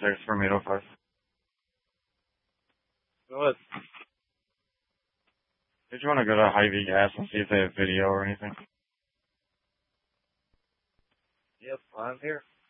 upstairs from 805. Go ahead. Did you want to go to Hy-Vee Gas and see if they have video or anything? Yep, I'm here.